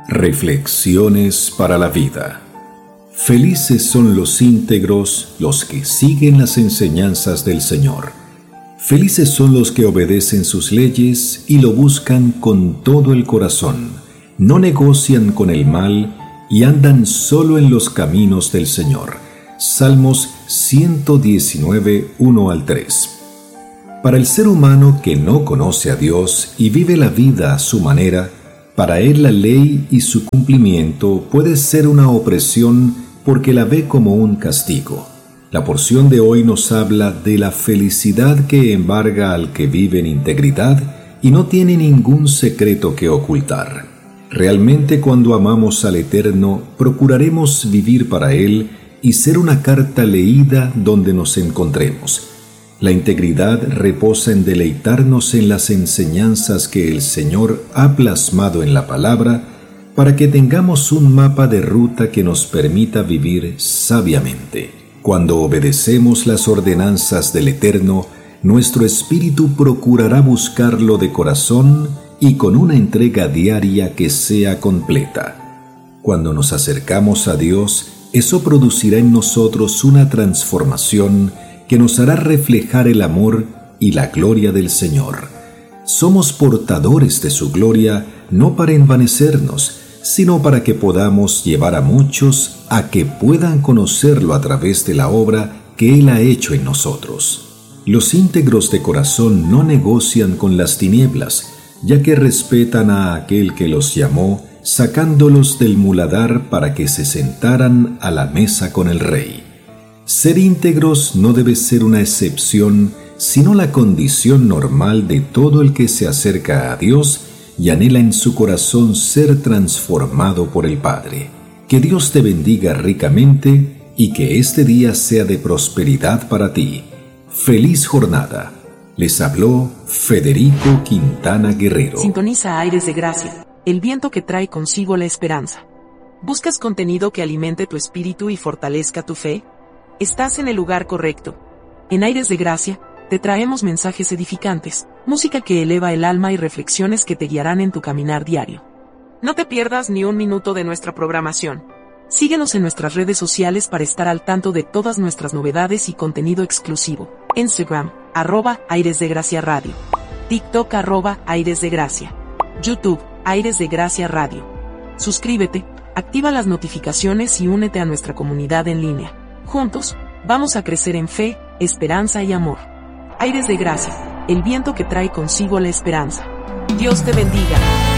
Reflexiones para la vida. Felices son los íntegros, los que siguen las enseñanzas del Señor. Felices son los que obedecen sus leyes y lo buscan con todo el corazón. No negocian con el mal y andan solo en los caminos del Señor. Salmos 119, 1 al 3. Para el ser humano que no conoce a Dios y vive la vida a su manera, para él la ley y su cumplimiento puede ser una opresión porque la ve como un castigo. La porción de hoy nos habla de la felicidad que embarga al que vive en integridad y no tiene ningún secreto que ocultar. Realmente cuando amamos al Eterno, procuraremos vivir para Él y ser una carta leída donde nos encontremos. La integridad reposa en deleitarnos en las enseñanzas que el Señor ha plasmado en la palabra para que tengamos un mapa de ruta que nos permita vivir sabiamente. Cuando obedecemos las ordenanzas del Eterno, nuestro espíritu procurará buscarlo de corazón y con una entrega diaria que sea completa. Cuando nos acercamos a Dios, eso producirá en nosotros una transformación que nos hará reflejar el amor y la gloria del Señor. Somos portadores de su gloria no para envanecernos, sino para que podamos llevar a muchos a que puedan conocerlo a través de la obra que Él ha hecho en nosotros. Los íntegros de corazón no negocian con las tinieblas, ya que respetan a aquel que los llamó, sacándolos del muladar para que se sentaran a la mesa con el Rey. Ser íntegros no debe ser una excepción, sino la condición normal de todo el que se acerca a Dios y anhela en su corazón ser transformado por el Padre. Que Dios te bendiga ricamente y que este día sea de prosperidad para ti. ¡Feliz jornada! Les habló Federico Quintana Guerrero. Sintoniza Aires de Gracia, el viento que trae consigo la esperanza. ¿Buscas contenido que alimente tu espíritu y fortalezca tu fe? Estás en el lugar correcto. En Aires de Gracia, te traemos mensajes edificantes, música que eleva el alma y reflexiones que te guiarán en tu caminar diario. No te pierdas ni un minuto de nuestra programación. Síguenos en nuestras redes sociales para estar al tanto de todas nuestras novedades y contenido exclusivo. Instagram, @Aires de Gracia Radio. TikTok, @Aires de Gracia. YouTube, Aires de Gracia Radio. Suscríbete, activa las notificaciones y únete a nuestra comunidad en línea. Juntos, vamos a crecer en fe, esperanza y amor. Aires de Gracia, el viento que trae consigo la esperanza. Dios te bendiga.